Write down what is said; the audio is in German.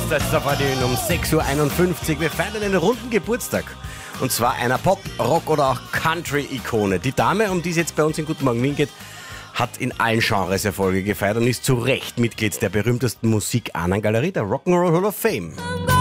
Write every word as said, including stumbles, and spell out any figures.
Das ist der Verdienen um sechs Uhr einundfünfzig. Wir feiern einen runden Geburtstag. Und zwar einer Pop-, Rock- oder auch Country-Ikone. Die Dame, um die es jetzt bei uns in Guten Morgen Wien geht, hat in allen Genres Erfolge gefeiert und ist zu Recht Mitglied der berühmtesten Musik-Ahnengalerie, der Rock'n'Roll Hall of Fame.